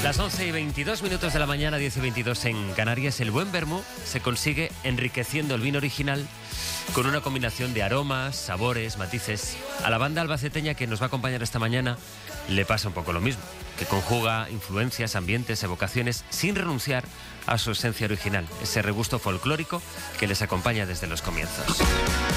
Las 11:22 de la mañana, 10:22 en Canarias. El buen vermú se consigue enriqueciendo el vino original con una combinación de aromas, sabores, matices. A la banda albaceteña que nos va a acompañar esta mañana le pasa un poco lo mismo, que conjuga influencias, ambientes, evocaciones sin renunciar a su esencia original, ese regusto folclórico que les acompaña desde los comienzos.